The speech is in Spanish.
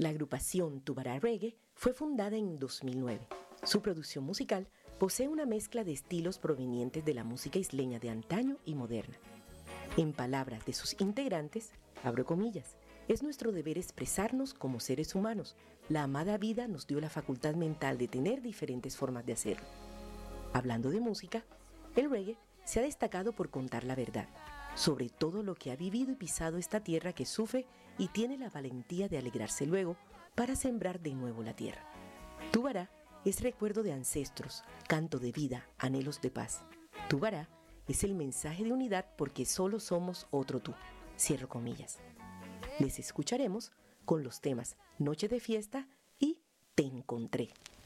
La agrupación Tubará Reggae fue fundada en 2009. Su producción musical posee una mezcla de estilos provenientes de la música isleña de antaño y moderna. En palabras de sus integrantes, abro comillas, es nuestro deber expresarnos como seres humanos. La amada vida nos dio la facultad mental de tener diferentes formas de hacerlo. Hablando de música, el reggae se ha destacado por contar la verdad, sobre todo lo que ha vivido y pisado esta tierra que sufre y tiene la valentía de alegrarse luego para sembrar de nuevo la tierra. Tubará es recuerdo de ancestros, canto de vida, anhelos de paz. Tubará es el mensaje de unidad porque solo somos otro tú. Cierro comillas. Les escucharemos con los temas Noche de Fiesta y Te Encontré.